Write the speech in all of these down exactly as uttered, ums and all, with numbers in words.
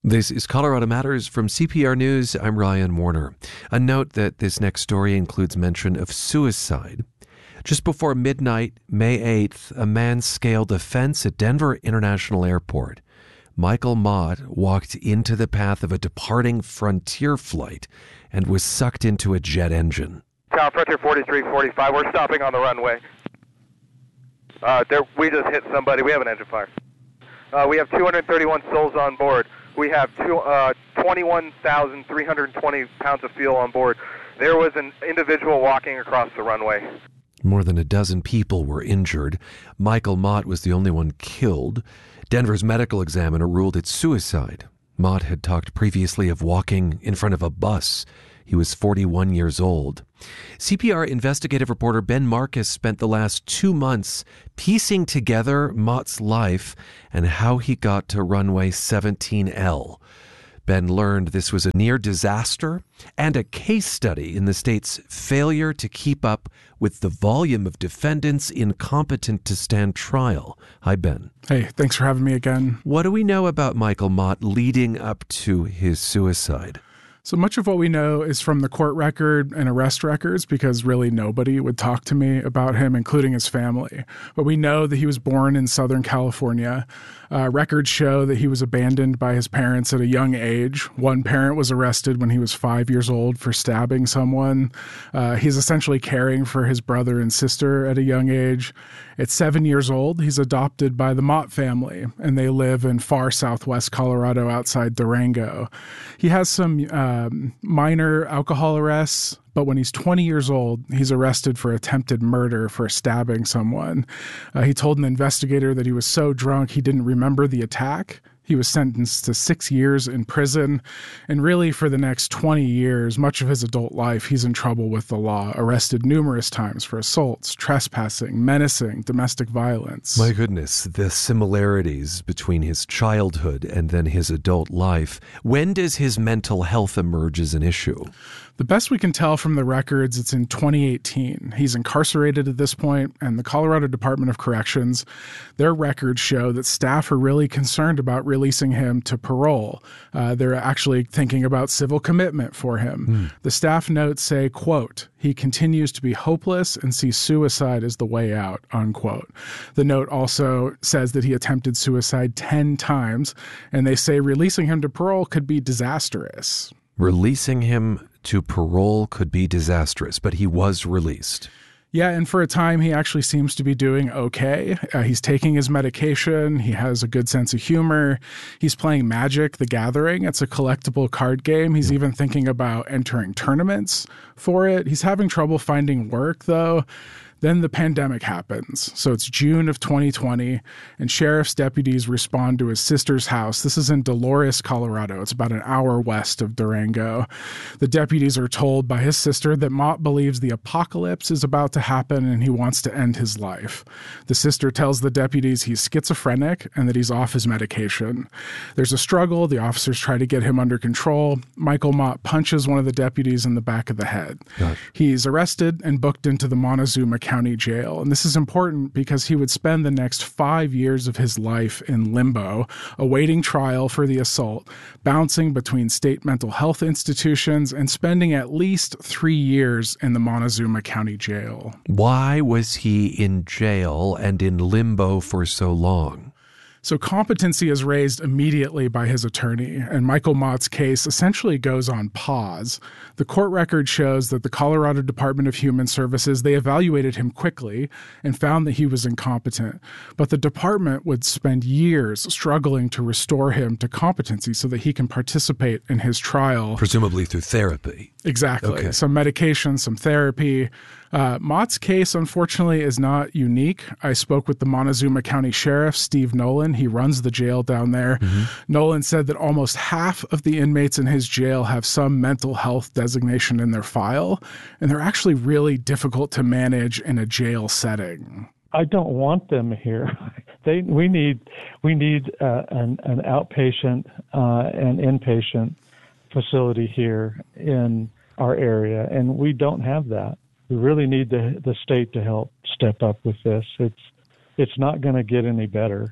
This is Colorado Matters from C P R News. I'm Ryan Warner. A note that this next story includes mention of suicide. Just before midnight, May eighth, a man scaled a fence at Denver International Airport. Michael Mott walked into the path of a departing Frontier flight and was sucked into a jet engine. Tower Frontier forty-three forty-five, we're stopping on the runway. Uh, there, we just hit somebody. We have an engine fire. Uh, we have two hundred thirty-one souls on board. We have two, uh, twenty-one thousand three hundred twenty pounds of fuel on board. There was an individual walking across the runway. More than a dozen people were injured. Michael Mott was the only one killed. Denver's medical examiner ruled it suicide. Mott had talked previously of walking in front of a bus. He was forty-one years old. C P R investigative reporter Ben Marcus spent the last two months piecing together Mott's life and how he got to runway seventeen L. Ben learned this was a near disaster and a case study in the state's failure to keep up with the volume of defendants incompetent to stand trial. Hi, Ben. Hey, thanks for having me again. What do we know about Michael Mott leading up to his suicide? So much of what we know is from the court record and arrest records because really nobody would talk to me about him, including his family. But we know that he was born in Southern California. Uh, records show that he was abandoned by his parents at a young age. One parent was arrested when he was five years old for stabbing someone. Uh, he's essentially caring for his brother and sister at a young age. At seven years old, he's adopted by the Mott family, and they live in far southwest Colorado outside Durango. He has some um, minor alcohol arrests, but when he's twenty years old, he's arrested for attempted murder for stabbing someone. Uh, he told an investigator that he was so drunk he didn't remember the attack. He was sentenced to six years in prison, and really for the next twenty years, much of his adult life, he's in trouble with the law, arrested numerous times for assaults, trespassing, menacing, domestic violence. My goodness, the similarities between his childhood and then his adult life. When does his mental health emerge as an issue? The best we can tell from the records, it's in twenty eighteen. He's incarcerated at this point, and the Colorado Department of Corrections, their records show that staff are really concerned about releasing him to parole. Uh, they're actually thinking about civil commitment for him. Mm. The staff notes say, quote, "He continues to be hopeless and sees suicide as the way out," unquote. The note also says that he attempted suicide ten times, and they say releasing him to parole could be disastrous. Releasing him to parole could be disastrous, but he was released. Yeah, and for a time, he actually seems to be doing okay. Uh, he's taking his medication. He has a good sense of humor. He's playing Magic: The Gathering. It's a collectible card game. He's even thinking about entering tournaments for it. He's having trouble finding work, though. Then the pandemic happens. So it's June of twenty twenty, and sheriff's deputies respond to his sister's house. This is in Dolores, Colorado. It's about an hour west of Durango. The deputies are told by his sister that Mott believes the apocalypse is about to happen and he wants to end his life. The sister tells the deputies he's schizophrenic and that he's off his medication. There's a struggle. The officers try to get him under control. Michael Mott punches one of the deputies in the back of the head. Gosh. He's arrested and booked into the Montezuma County County Jail. And this is important because he would spend the next five years of his life in limbo, awaiting trial for the assault, bouncing between state mental health institutions, and spending at least three years in the Montezuma County Jail. Why was he in jail and in limbo for so long? So competency is raised immediately by his attorney, and Michael Mott's case essentially goes on pause. The court record shows that the Colorado Department of Human Services, they evaluated him quickly and found that he was incompetent. But the department would spend years struggling to restore him to competency so that he can participate in his trial. Presumably through therapy. Exactly. Okay. Some medication, some therapy. Uh, Mott's case, unfortunately, is not unique. I spoke with the Montezuma County Sheriff, Steve Nolan. He runs the jail down there. Mm-hmm. Nolan said that almost half of the inmates in his jail have some mental health designation in their file, and they're actually really difficult to manage in a jail setting. I don't want them here. They, we need, we need uh, an, an outpatient uh, and inpatient facility here in our area, and we don't have that. We really need the the state to help step up with this. It's it's not going to get any better.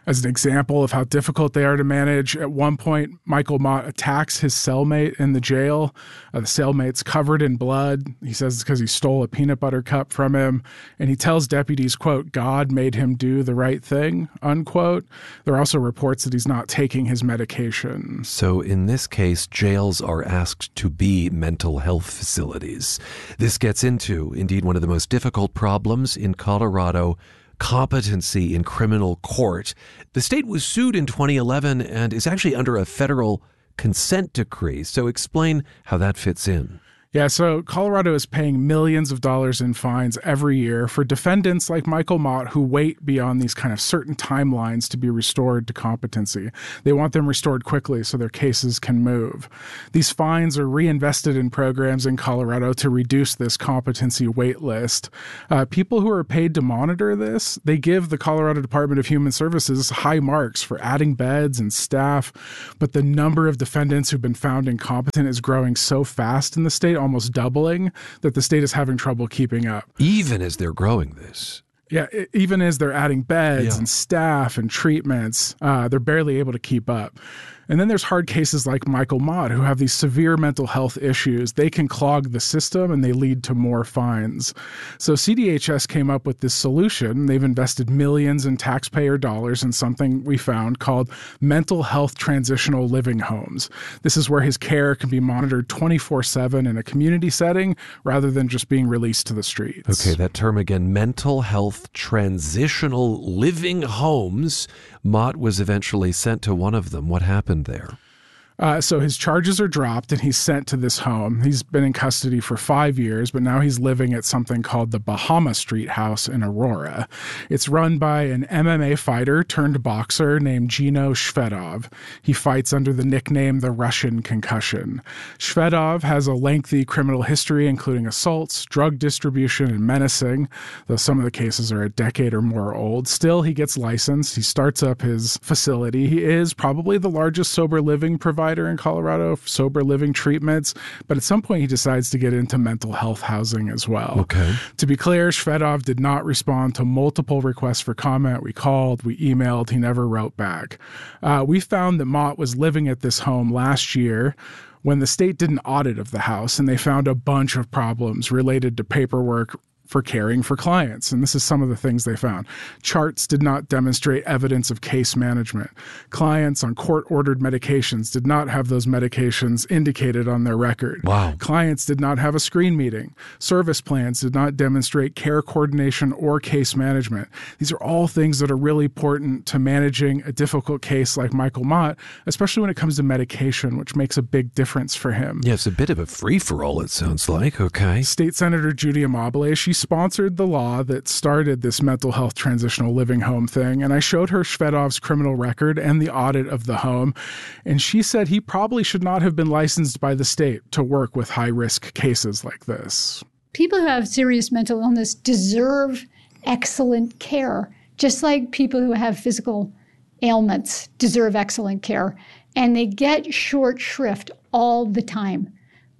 As an example of how difficult they are to manage, at one point, Michael Mott attacks his cellmate in the jail. Uh, the cellmate's covered in blood. He says it's because he stole a peanut butter cup from him. And he tells deputies, quote, God made him do the right thing, unquote. There are also reports that he's not taking his medication. So in this case, jails are asked to be mental health facilities. This gets into, indeed, one of the most difficult problems in Colorado: competency in criminal court. The state was sued in twenty eleven and is actually under a federal consent decree. So explain how that fits in. Yeah, so Colorado is paying millions of dollars in fines every year for defendants like Michael Mott who wait beyond these kind of certain timelines to be restored to competency. They want them restored quickly so their cases can move. These fines are reinvested in programs in Colorado to reduce this competency wait list. Uh, people who are paid to monitor this, they give the Colorado Department of Human Services high marks for adding beds and staff, but the number of defendants who've been found incompetent is growing so fast in the state, almost doubling, that the state is having trouble keeping up. Even as they're growing this. Yeah, even as they're adding beds yeah. and staff and treatments, uh, they're barely able to keep up. And then there's hard cases like Michael Mott who have these severe mental health issues. They can clog the system and they lead to more fines. So C D H S came up with this solution. They've invested millions in taxpayer dollars in something we found called mental health transitional living homes. This is where his care can be monitored twenty-four seven in a community setting rather than just being released to the streets. Okay, that term again, mental health transitional living homes. Mott was eventually sent to one of them. What happened there? Uh, so his charges are dropped and he's sent to this home. He's been in custody for five years, but now he's living at something called the Bahama Street House in Aurora. It's run by an M M A fighter turned boxer named Gino Shvedov. He fights under the nickname the Russian Concussion. Shvedov has a lengthy criminal history, including assaults, drug distribution, and menacing, though some of the cases are a decade or more old. Still, he gets licensed. He starts up his facility. He is probably the largest sober living provider in Colorado, sober living treatments, but at some point he decides to get into mental health housing as well. Okay. To be clear, Shvedov did not respond to multiple requests for comment. We called, we emailed, he never wrote back. Uh, we found that Mott was living at this home last year when the state did an audit of the house, and they found a bunch of problems related to paperwork for caring for clients. And this is some of the things they found. Charts did not demonstrate evidence of case management. Clients on court-ordered medications did not have those medications indicated on their record. Wow. Clients did not have a screen meeting. Service plans did not demonstrate care coordination or case management. These are all things that are really important to managing a difficult case like Michael Mott, especially when it comes to medication, which makes a big difference for him. Yeah, it's a bit of a free-for-all, it sounds like. Okay. State Senator Judy Amabile, she sponsored the law that started this mental health transitional living home thing, and I showed her Shvedov's criminal record and the audit of the home, and she said he probably should not have been licensed by the state to work with high-risk cases like this. People who have serious mental illness deserve excellent care, just like people who have physical ailments deserve excellent care, and they get short shrift all the time,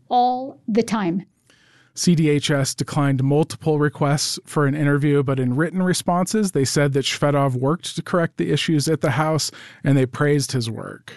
all the time. C D H S declined multiple requests for an interview, but in written responses, they said that Shvedov worked to correct the issues at the house, and they praised his work.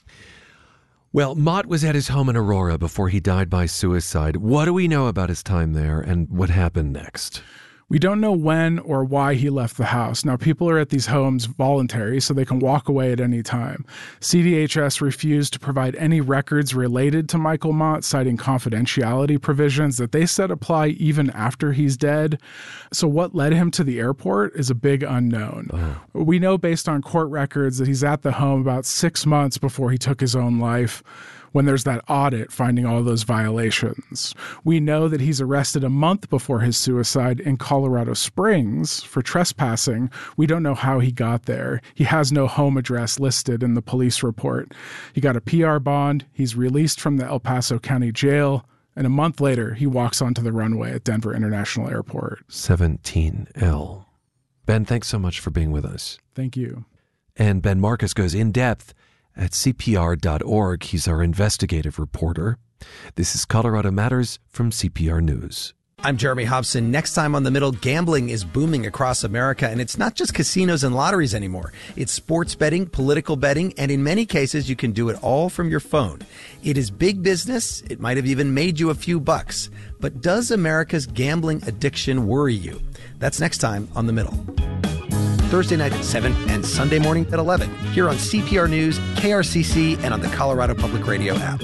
Well, Mott was at his home in Aurora before he died by suicide. What do we know about his time there and what happened next? We don't know when or why he left the house. Now, people are at these homes voluntary, so they can walk away at any time. C D H S refused to provide any records related to Michael Mott, citing confidentiality provisions that they said apply even after he's dead. So what led him to the airport is a big unknown. Oh. We know based on court records that he's at the home about six months before he took his own life, when there's that audit finding all those violations. We know that he's arrested a month before his suicide in Colorado Springs for trespassing. We don't know how he got there. He has no home address listed in the police report. He got a P R bond. He's released from the El Paso County Jail. And a month later, he walks onto the runway at Denver International Airport. seventeen L. Ben, thanks so much for being with us. Thank you. And Ben Marcus goes in depth at C P R dot org. He's our investigative reporter. This is Colorado Matters from C P R News. I'm Jeremy Hobson. Next time on The Middle, gambling is booming across America, and it's not just casinos and lotteries anymore. It's sports betting, political betting, and in many cases, you can do it all from your phone. It is big business. It might have even made you a few bucks. But does America's gambling addiction worry you? That's next time on The Middle. Thursday night at seven and Sunday morning at eleven, here on C P R News, K R C C, and on the Colorado Public Radio app.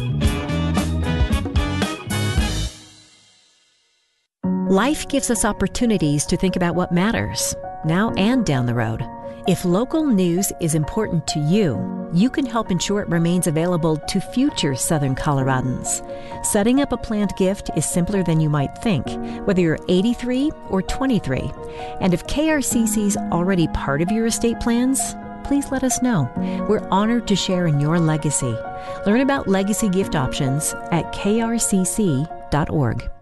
Life gives us opportunities to think about what matters, now and down the road. If local news is important to you, you can help ensure it remains available to future Southern Coloradans. Setting up a planned gift is simpler than you might think, whether you're eighty-three or twenty-three. And if K R C C's already part of your estate plans, please let us know. We're honored to share in your legacy. Learn about legacy gift options at K R C C dot org.